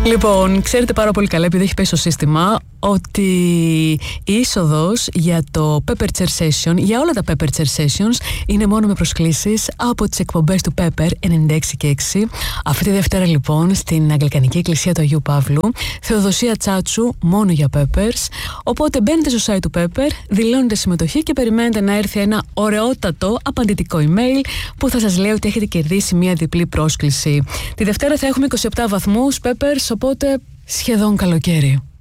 Λοιπόν, ξέρετε πάρα πολύ καλά, επειδή έχει πέσει στο σύστημα, ότι η είσοδος για το Pepper Chair Session, για όλα τα Pepper Chair Sessions, είναι μόνο με προσκλήσεις από τις εκπομπές του Pepper 96 και 6. Αυτή τη Δευτέρα, λοιπόν, στην Αγγλικανική Εκκλησία του Αγίου Παύλου, Θεοδοσία Τσάτσου, μόνο για Peppers. Οπότε μπαίνετε στο site του Pepper, δηλώνετε συμμετοχή και περιμένετε να έρθει ένα ωραιότατο απαντητικό email που θα σας λέει ότι έχετε κερδίσει μια διπλή πρόσκληση. Τη Δευτέρα θα έχουμε 27 βαθμούς Peppers, οπότε σχεδόν καλοκαίρι.